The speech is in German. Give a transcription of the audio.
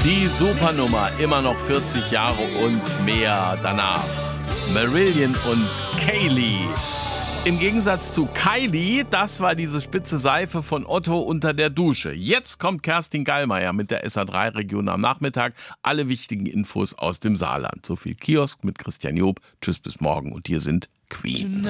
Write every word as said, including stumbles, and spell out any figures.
Die Supernummer, immer noch vierzig Jahre und mehr danach. Marillion und Kaylee. Im Gegensatz zu Kylie, das war diese spitze Seife von Otto unter der Dusche. Jetzt kommt Kerstin Gallmeier mit der S A drei Region am Nachmittag. Alle wichtigen Infos aus dem Saarland. So viel Kiosk mit Christian Job. Tschüss bis morgen und hier sind Queen.